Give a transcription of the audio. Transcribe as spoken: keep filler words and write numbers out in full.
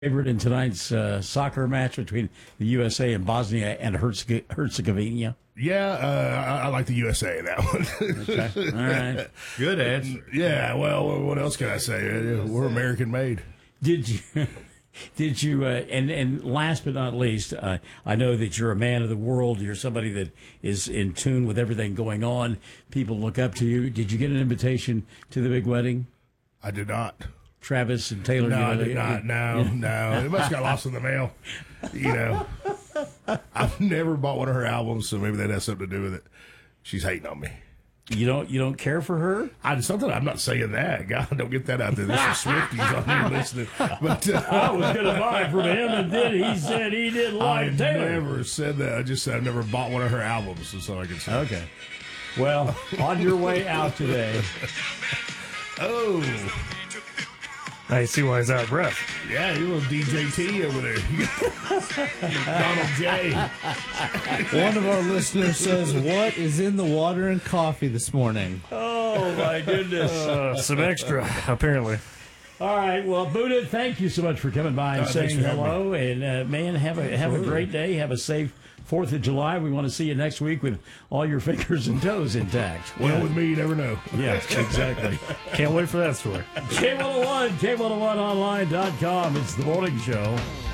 Favorite in tonight's uh, soccer match between the U S A and Bosnia and Herze- Herzegovina? Yeah, uh, I, I like the U S A in that one. Okay. All right. Good answer. Yeah, well, what else can I say? We're American made. Did you? Did you? Uh, and and last but not least, uh, I know that you're a man of the world. You're somebody that is in tune with everything going on. People look up to you. Did you get an invitation to the big wedding? I did not. Travis and Taylor. No, you know, I did they, not. No, no. It must have got lost in the mail. You know, I've never bought one of her albums, so maybe that has something to do with it. She's hating on me. You don't. You don't care for her. I something. I'm not saying that. God, don't get that out there. There's some Swifties on here listening. But uh, I was going to buy from him, and then he said he didn't like I Taylor. never said that. I just said I've never bought one of her albums. That's all I can say. Okay. Well, on your way out today. Oh. I see why he's out of breath. Yeah, you little D J T over there. Donald J. One of our listeners says, "What is in the water and coffee this morning?" Oh, my goodness. Uh, some extra, apparently. All right. Well, Buddha, thank you so much for coming by and Oh, thanks saying for having hello. And, uh, man, have a have a great day. Have a safe fourth of July. We want to see you next week with all your fingers and toes intact. Well, with me, you never know. Yes, exactly. Can't wait for that story. K one oh one, K one oh one online dot com. It's the morning show.